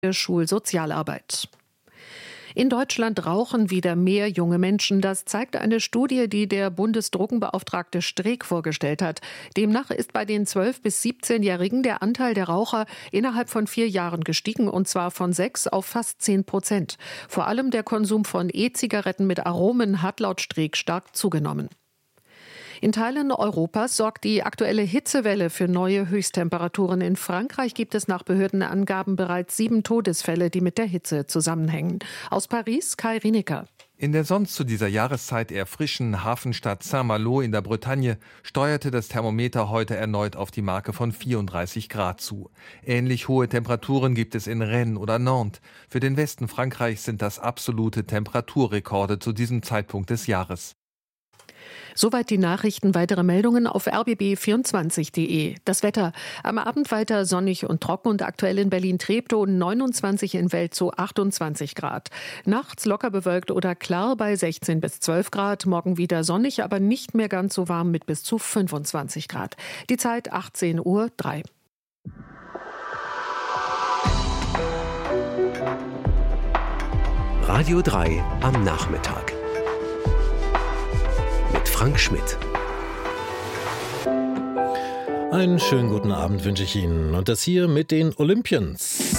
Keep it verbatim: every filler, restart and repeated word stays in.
Schulsozialarbeit. In Deutschland rauchen wieder mehr junge Menschen. Das zeigt eine Studie, die der Bundesdrogenbeauftragte Streeck vorgestellt hat. Demnach ist bei den zwölf- bis siebzehnjährigen der Anteil der Raucher innerhalb von vier Jahren gestiegen, und zwar von sechs auf fast zehn Prozent. Vor allem der Konsum von E-Zigaretten mit Aromen hat laut Streeck stark zugenommen. In Teilen Europas sorgt die aktuelle Hitzewelle für neue Höchsttemperaturen. In Frankreich gibt es nach Behördenangaben bereits sieben Todesfälle, die mit der Hitze zusammenhängen. Aus Paris, Kai Rineker. In der sonst zu dieser Jahreszeit eher frischen Hafenstadt Saint-Malo in der Bretagne steuerte das Thermometer heute erneut auf die Marke von vierunddreißig Grad zu. Ähnlich hohe Temperaturen gibt es in Rennes oder Nantes. Für den Westen Frankreichs sind das absolute Temperaturrekorde zu diesem Zeitpunkt des Jahres. Soweit die Nachrichten. Weitere Meldungen auf r b b vierundzwanzig punkt d e. Das Wetter. Am Abend weiter sonnig und trocken und aktuell in Berlin-Treptow neunundzwanzig, in Welzow achtundzwanzig Grad. Nachts locker bewölkt oder klar bei sechzehn bis zwölf Grad. Morgen wieder sonnig, aber nicht mehr ganz so warm mit bis zu fünfundzwanzig Grad. Die Zeit achtzehn Uhr drei. Radio drei am Nachmittag. Frank Schmidt. Einen schönen guten Abend wünsche ich Ihnen. Und das hier mit den Olympians.